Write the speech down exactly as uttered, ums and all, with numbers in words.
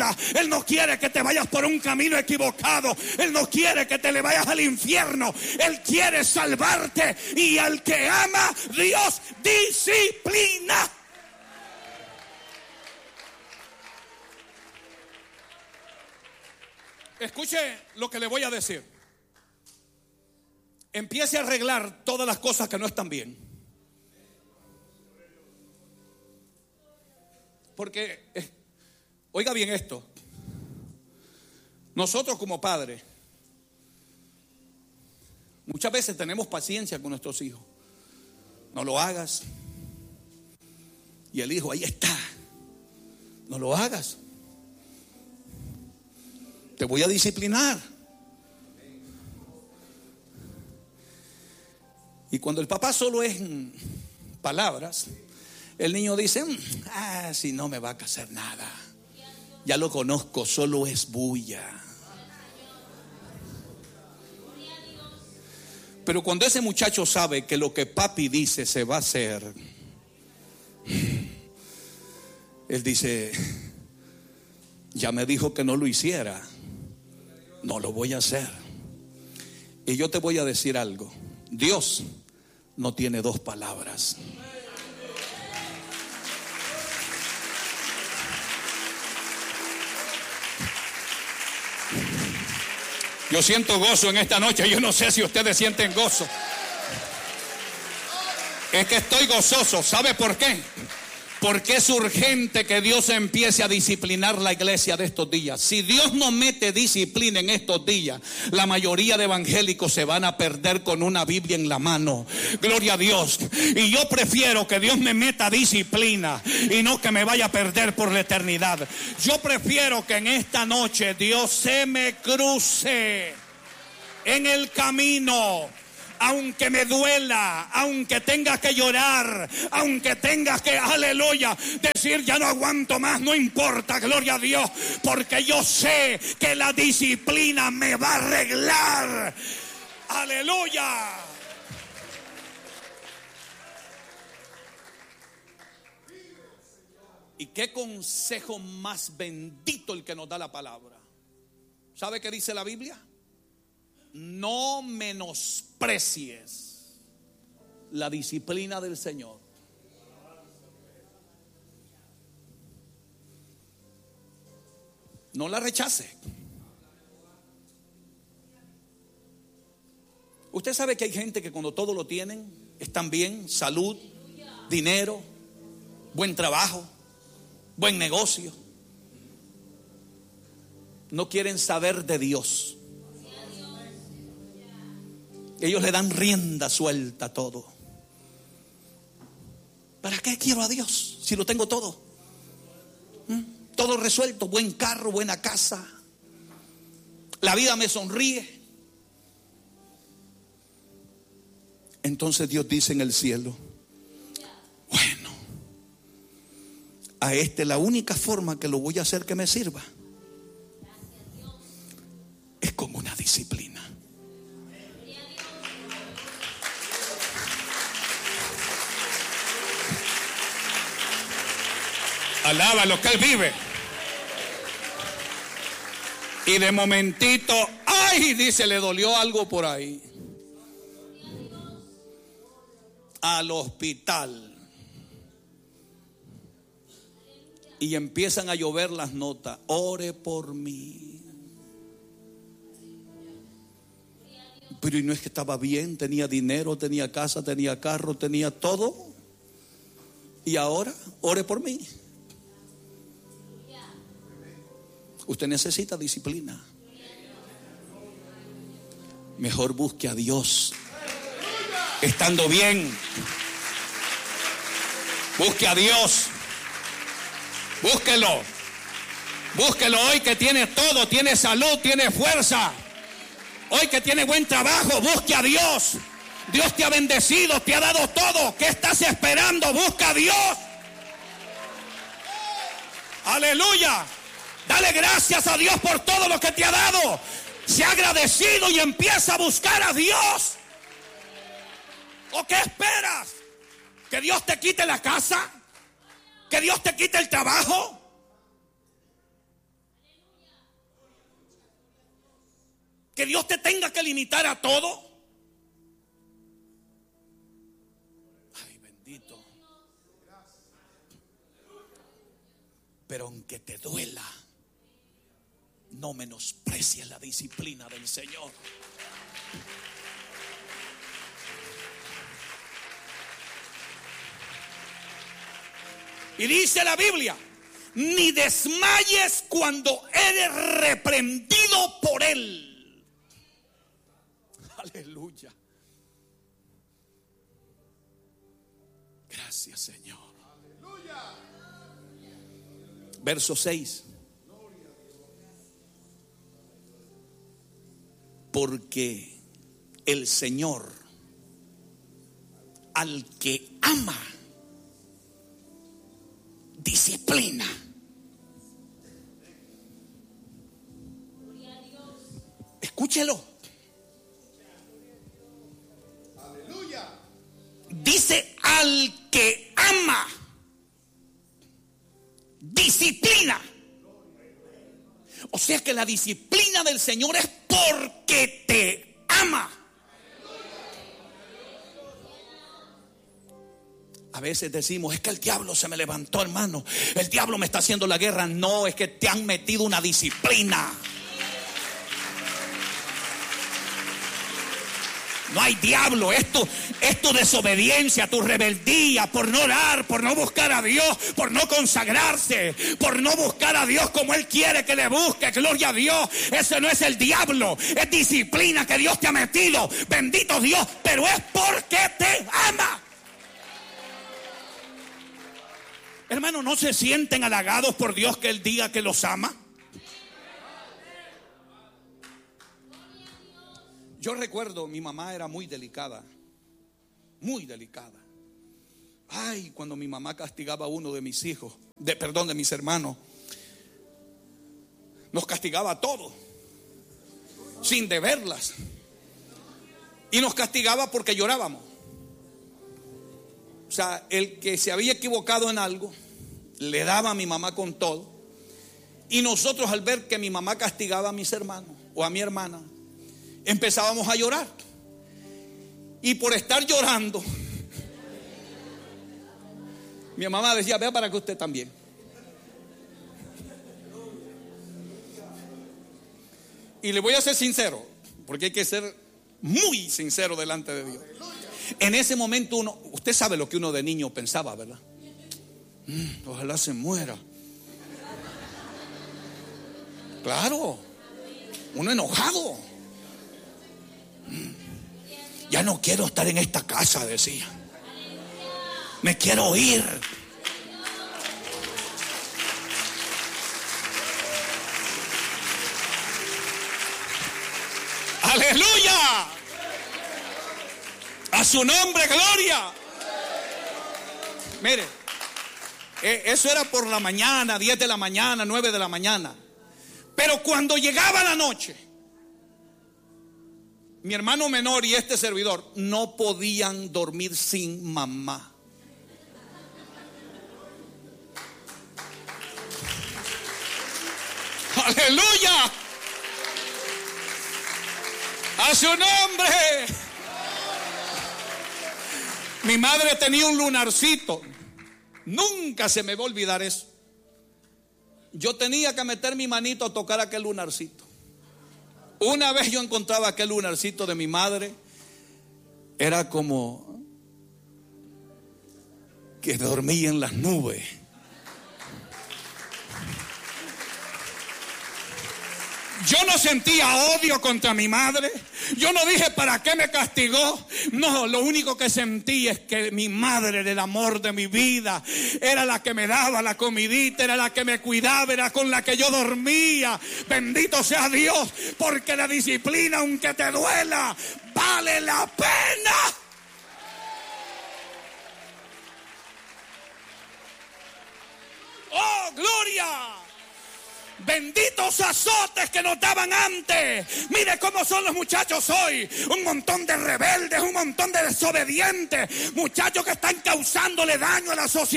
pierdas. Él no quiere que te vayas por un camino equivocado. Él no quiere que te le vayas al infierno. Él quiere salvarte. Y al que ama, Dios disciplina. Escuche lo que le voy a decir. Empiece a arreglar todas las cosas que no están bien. Porque, eh, oiga bien esto. Nosotros como padres, muchas veces tenemos paciencia con nuestros hijos. No lo hagas. Y el hijo, ahí está. No lo hagas. Te voy a disciplinar. Y cuando el papá solo es palabras, el niño dice, ah, si no me va a hacer nada. Ya lo conozco, solo es bulla. Pero cuando ese muchacho sabe que lo que papi dice se va a hacer, él dice, ya me dijo que no lo hiciera, no lo voy a hacer. Y yo te voy a decir algo. Dios no tiene dos palabras. Yo siento gozo en esta noche. Yo no sé si ustedes sienten gozo. Es que estoy gozoso. ¿Sabe por qué? Porque es urgente que Dios empiece a disciplinar la iglesia de estos días. Si Dios no mete disciplina en estos días, la mayoría de evangélicos se van a perder con una Biblia en la mano. Gloria a Dios. Y yo prefiero que Dios me meta disciplina y no que me vaya a perder por la eternidad. Yo prefiero que en esta noche Dios se me cruce en el camino. Aunque me duela, aunque tenga que llorar, aunque tenga que, aleluya, decir ya no aguanto más, no importa, gloria a Dios, porque yo sé que la disciplina me va a arreglar. Aleluya. Y qué consejo más bendito el que nos da la palabra. ¿Sabe qué dice la Biblia? No menosprecies la disciplina del Señor. No la rechace. Usted sabe que hay gente que cuando todo lo tienen, están bien, salud, dinero, buen trabajo, buen negocio, no quieren saber de Dios. Ellos le dan rienda suelta a todo. ¿Para qué quiero a Dios si lo tengo todo? ¿Mm? Todo resuelto, buen carro, buena casa. La vida me sonríe. Entonces Dios dice en el cielo, bueno, a este la única forma que lo voy a hacer que me sirva es con una disciplina. Alaba lo que Él vive. Y de momentito, ay, dice, le dolió algo por ahí. Al hospital. Y empiezan a llover las notas. Ore por mí. Pero y no es que estaba bien, tenía dinero, tenía casa, tenía carro, tenía todo. Y ahora, ore por mí. Usted necesita disciplina. Mejor busque a Dios estando bien. Busque a Dios. Búsquelo. Búsquelo hoy que tiene todo, tiene salud, tiene fuerza. Hoy que tiene buen trabajo, busque a Dios. Dios te ha bendecido, te ha dado todo. ¿Qué estás esperando? Busca a Dios. Aleluya. Dale gracias a Dios por todo lo que te ha dado. Sea agradecido y empieza a buscar a Dios. ¿O qué esperas? ¿Que Dios te quite la casa? ¿Que Dios te quite el trabajo? que Dios te tenga que limitar a todo. Ay, bendito. Pero aunque te duela, no menosprecies la disciplina del Señor. Y dice la Biblia: ni desmayes cuando eres reprendido por Él. Aleluya. Gracias, Señor. Aleluya. Verso seis. Porque el Señor al que ama disciplina. Escúchelo. Aleluya. Dice al que ama disciplina. O sea que la disciplina del Señor es porque te ama. A veces decimos: es que el diablo se me levantó, hermano. El diablo me está haciendo la guerra. No, es que te han metido una disciplina. No hay diablo. Esto es tu desobediencia, tu rebeldía, por no orar, por no buscar a Dios, por no consagrarse, por no buscar a Dios como Él quiere que le busque. Gloria a Dios. Ese no es el diablo, es disciplina que Dios te ha metido. Bendito Dios, pero es porque te ama. Hermano, ¿no se sienten halagados por Dios que Él diga que los ama? Yo recuerdo, mi mamá era muy delicada, muy delicada. Ay, cuando mi mamá castigaba a uno de mis hijos, de, perdón, de mis hermanos, nos castigaba a todos, sin deberlas. Y nos castigaba porque llorábamos. O sea, el que se había equivocado en algo, le daba a mi mamá con todo. Y nosotros, al ver que mi mamá castigaba a mis hermanos o a mi hermana, empezábamos a llorar. Y por estar llorando, mi mamá decía: vea para que usted también. Y le voy a ser sincero, porque hay que ser muy sincero delante de Dios. En ese momento uno, usted sabe lo que uno de niño pensaba, ¿verdad? Mm, ojalá se muera. Claro, uno enojado. Mm, ya no quiero estar en esta casa, decía. Me quiero ir. Aleluya. A su nombre, gloria. Mire, eso era por la mañana, diez de la mañana, nueve de la mañana. Pero cuando llegaba la noche, mi hermano menor y este servidor no podían dormir sin mamá. Aleluya. A su nombre. Mi madre tenía un lunarcito. Nunca se me va a olvidar eso. Yo tenía que meter mi manito a tocar aquel lunarcito. Una vez yo encontraba aquel lunarcito de mi madre. Era como que dormía en las nubes. Yo no sentía odio contra mi madre. Yo no dije: ¿para qué me castigó? No, lo único que sentí es que mi madre era el amor de mi vida. Era la que me daba la comidita, era la que me cuidaba, era con la que yo dormía. Bendito sea Dios, porque la disciplina, aunque te duela, vale la pena. ¡Oh, gloria! Benditos azotes que nos daban antes. Mire cómo son los muchachos hoy. Un montón de rebeldes, un montón de desobedientes. Muchachos que están causándole daño a la sociedad.